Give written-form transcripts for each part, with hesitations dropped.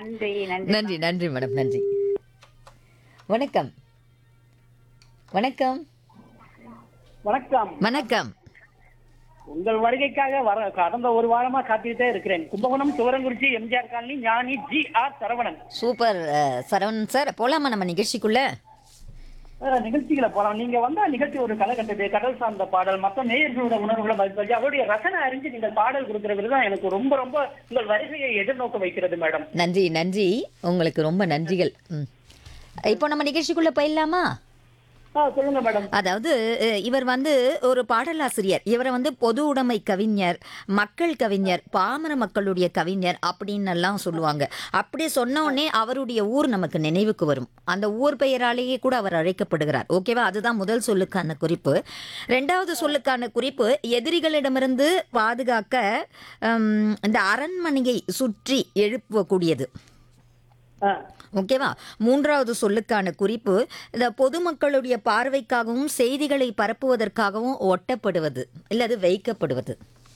நன்றி நன்றி நன்றி நன்றி மேடம் நன்றி. வணக்கம் வணக்கம் வணக்கம். வணக்கம். உங்கள் வருகைக்காக கடந்த ஒரு வாரமா காத்துக்கிட்டே இருக்கிறேன். கும்பகோணம் துவரங்குறிச்சி எம்ஜிஆர் காலனி ஞானி GR. Saravanan. Super Saravanan sir, போலாமா நம்ம நிகழ்ச்சிக்குள்ள? நிகழ்ச்சிகளை போலாம். நீங்க வந்தா நிகழ்ச்சி ஒரு கலை கட்டது, கடல் சார்ந்த பாடல், மற்ற நேயர்களோட உணர்வுகளை மதிப்பாச்சு அவருடைய ரசனை அறிஞ்சு நீங்கள் பாடல் கொடுக்கறது தான் எனக்கு ரொம்ப ரொம்ப உங்கள் வருகையை எதிர்நோக்க வைக்கிறது மேடம். நன்றி நன்றி, உங்களுக்கு ரொம்ப நன்றிகள். இப்போ நம்ம நிகழ்ச்சிக்குள்ள போயிடலாமா? சொல்லுங்க மேடம். அதாவது இவர் வந்து ஒரு பாடலாசிரியர். இவரை வந்து பொது உடைமை கவிஞர், மக்கள் கவிஞர், பாமர மக்களுடைய கவிஞர் அப்படின்னு எல்லாம் சொல்லுவாங்க. அப்படி சொன்ன உடனே அவருடைய ஊர் நமக்கு நினைவுக்கு வரும். அந்த ஊர் பெயராலேயே கூட அவர் அழைக்கப்படுகிறார். ஓகேவா? அதுதான் முதல் சொல்லுக்கான குறிப்பு. ரெண்டாவது சொல்லுக்கான குறிப்பு, எதிரிகளிடமிருந்து பாதுகாக்க இந்த அரண்மனையை சுற்றி எழுப்பக்கூடியது. ஓகேவா? மூன்றாவது சொல்லுக்கான குறிப்பு, இந்த பொதுமக்களுடைய பார்வைக்காகவும் செய்திகளை பரப்புவதற்காகவும் ஒட்டப்படுவது இல்லது வைக்கப்படுவது.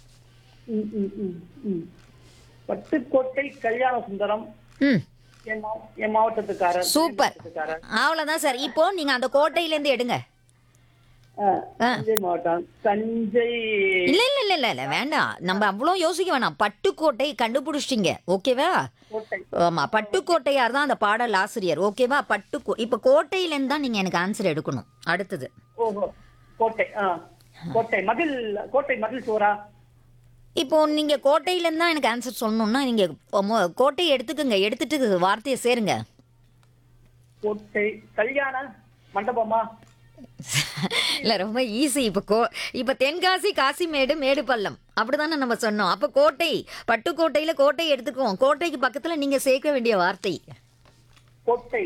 பட்டுக்கோட்டை கல்யாண சுந்தரம் என் மாவட்டத்துக்காரர். சூப்பர், அவ்வளவுதான் சார். இப்போ நீங்க அந்த கோட்டையில இருந்து எடுங்க. தஞ்சை மாவட்டம். தஞ்சை இல்ல இல்ல இல்ல இல்ல இல்ல வேண்டாம், நம்ம அவ்வளவு யோசிக்க வேணாம். பட்டுக்கோட்டை கண்டுபிடிச்சிட்டீங்க. ஓகேவா? ஆமா, பட்டுக்கோட்டையார் தான் அந்த பாடல் ஆசிரியர். ஓகேவா? இப்ப கோட்டையில இருந்து தான் நீங்க எனக்கு ஆன்சர் எடுக்கணும். அடுத்தது கோட்டை. கோட்டை மதில். கோட்டை மதில் சுவரா? இப்போ நீங்க கோட்டையில இருந்து தான் எனக்கு ஆன்சர் சொல்லணும்னா நீங்க கோட்டையை எடுத்துக்கங்க, எடுத்துட்டு வார்த்தையை சேருங்க. கோட்டை கல்யாண மண்டபமா? இல்ல, ரொம்ப ஈஸி. இப்ப தென்காசி, காசிமேடு, மேடு பள்ளம் அப்படிதானே நம்ம சொன்னோம். அப்ப கோட்டை, பட்டுக்கோட்டையில கோட்டை எடுத்துக்குவோம். கோட்டைக்கு பக்கத்துல நீங்க சேர்க்க வேண்டிய வார்த்தை கோட்டை.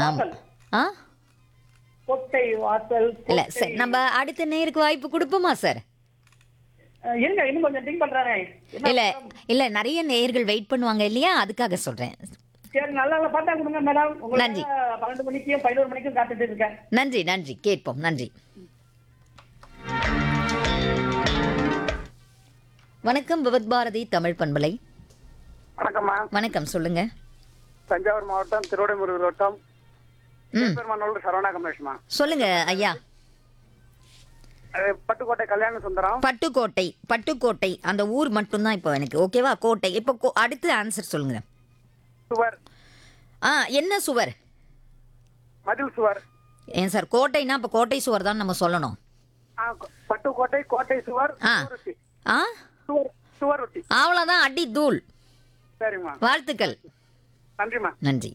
கோட்டை வாசல். இல்ல சார், நம்ம அடுத்த நேருக்கு வாய்ப்பு கொடுப்போமா சார்? இருங்க, இன்னும் கொஞ்சம் திங்க் பண்றானே. இல்ல இல்ல, நிறைய நேயர்கள் வெயிட் பண்ணுவாங்க இல்லையா, அதுக்காக சொல்றேன். சரி, நல்லா பார்த்தா கொடுங்க மேடம். நன்றி. 12 மணிக்கும் 11 மணிக்கும் காத்துட்டு இருக்கேன். நன்றி நன்றி, கேட்போம். நன்றி. வணக்கம், விவத் பாரதி தமிழ் பண்பலை. வணக்கம்மா. வணக்கம், சொல்லுங்க. தஞ்சாவூர் மாவட்டம் திருவடைமுருகர் வட்டம் சரவணா கமலேஷ்மா. சொல்லுங்க ஐயா. பட்டுக்கோட்டை கல்யாண சுந்தரம். பட்டுக்கோட்டை. பட்டுக்கோட்டை அந்த ஊர் மட்டும்தான் இப்போ எனக்கு. ஓகேவா? கோட்டை. இப்போ அடுத்து ஆன்சர் சொல்லுங்க. சுவர். என்ன சுவர்? மதில் சுவர். ஏன் சார், கோட்டைனா அப்ப கோட்டை சுவர் தான் நம்ம சொல்லணும். பட்டுக்கோட்டை கோட்டை சுவர். சுவர் ஒட்டி. அவ்வளவுதான், அடி தூள். சரிம்மா, வாழ்த்துக்கள். நன்றிம்மா. நன்றி.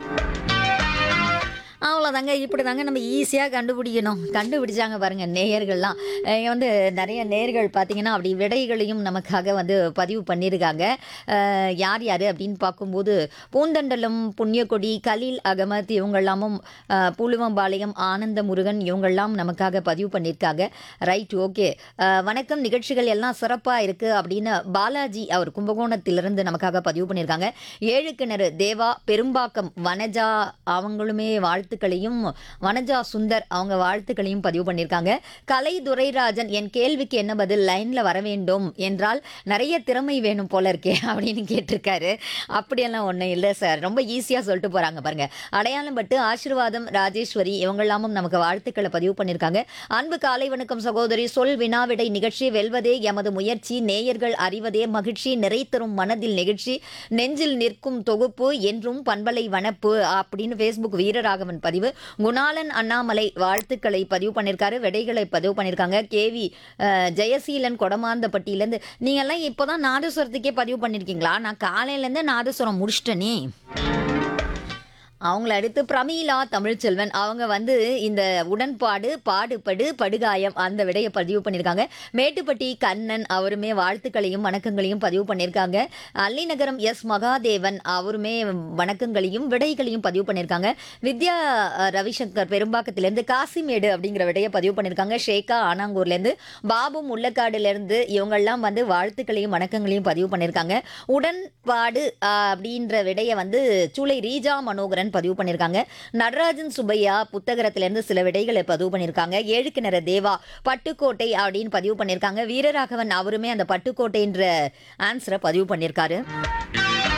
அவ்வளோதாங்க, இப்படி தாங்க நம்ம ஈஸியாக கண்டுபிடிக்கணும். கண்டுபிடிச்சாங்க பாருங்க நேயர்கள்லாம். வந்து நிறைய நேயர்கள் பார்த்தீங்கன்னா அப்படி விடைகளையும் நமக்காக வந்து பதிவு பண்ணியிருக்காங்க. யார் யார் அப்படின்னு பார்க்கும்போது பூந்தண்டலம், புண்ணியக்கொடி, கலீல் அகமத் இவங்கெல்லாமும், புலுவம்பாளையம் ஆனந்த முருகன் இவங்கெல்லாம் நமக்காக பதிவு பண்ணியிருக்காங்க. Right, okay. வணக்கம், நிகழ்ச்சிகள் எல்லாம் சிறப்பாக இருக்குது அப்படின்னு பாலாஜி அவர் கும்பகோணத்திலிருந்து நமக்காக பதிவு பண்ணியிருக்காங்க. ஏழு கிணறு தேவா, பெரும்பாக்கம் வனஜா அவங்களுமே வாழ்த்துக்களையும், வனஜா சுந்தர் அவங்க வாழ்த்துக்களையும் பதிவு பண்ணியிருக்காங்க. கலை துரைராஜன், என் கேள்விக்கு என்ன பதில், லைனில் வர வேண்டும் என்றால் நிறைய திறமை வேணும் போல இருக்கே அப்படின்னு கேட்டிருக்காரு. அப்படியெல்லாம் ஒன்றும் இல்லை சார், ரொம்ப ஈஸியாக சொல்லிட்டு போகிறாங்க பாருங்க. அடையாளம் பட்டு ஆசீர்வாதம் ராஜேஸ்வரி இவங்கெல்லாமும் நமக்கு வாழ்த்துக்களை பதிவு பண்ணியிருக்காங்க. அன்பு காலை வணக்கம் சகோதரி, சொல் வினாவிடை நிகழ்ச்சி, வெல்வதே எமது முயற்சி, நேயர்கள் அறிவதே மகிழ்ச்சி, நிறைத்தரும் மனதில் நிகழ்ச்சி, நெஞ்சில் நிற்கும் தொகுப்பு, என்றும் பண்பலை வனப்பு அப்படின்னு ஃபேஸ்புக் வீரராகவன் பதிவு. குணாலன் அண்ணாமலை வாழ்த்துக்களை பதிவு பண்ணியிருக்காரு, விடைகளை பதிவு பண்ணியிருக்காங்க. கேவி ஜெயசீலன் கொடமாந்தப்பட்டியிலேருந்து, நீங்கள்லாம் இப்போதான் நாதஸ்வரத்துக்கே பதிவு பண்ணியிருக்கீங்களா? நான் காலையிலேருந்து நாதஸ்வரம் முடிச்சிட்டேனே. அவங்கள அடுத்து பிரமீளா தமிழ்ச்செல்வன் அவங்க வந்து இந்த உடன்பாடு, பாடுபடு, படுகாயம் அந்த விடையை பதிவு பண்ணியிருக்காங்க. மேட்டுப்பட்டி கண்ணன் அவருமே வாழ்த்துக்களையும் வணக்கங்களையும் பதிவு பண்ணியிருக்காங்க. அல்லிநகரம் எஸ் மகாதேவன் அவருமே வணக்கங்களையும் விடைகளையும் பதிவு பண்ணியிருக்காங்க. வித்யா ரவிசங்கர் பெரும்பாக்கத்திலேருந்து காசிமேடு அப்படிங்கிற விடையை பதிவு பண்ணியிருக்காங்க. ஷேகா ஆனாங்கூர்லேருந்து, பாபு முள்ளக்காடுலேருந்து இவங்கெல்லாம் வந்து வாழ்த்துக்களையும் வணக்கங்களையும் பதிவு பண்ணியிருக்காங்க. உடன்பாடு அப்படின்ற விடையை வந்து சூளை ரீஜா மனோகரன் பதிவு பண்ணியிருக்காங்க. நடராஜன் சுப்பையா புத்தகத்திலிருந்து சில விடைகளை பதிவு பண்ணியிருக்காங்க. ஏழு கிணறு தேவா பட்டுக்கோட்டை அப்படின்னு பதிவு பண்ணியிருக்காங்க. வீரராகவன் அவருமே அந்த பட்டுக்கோட்டைன்ற ஆன்சரை பதிவு பண்ணியிருக்காரு.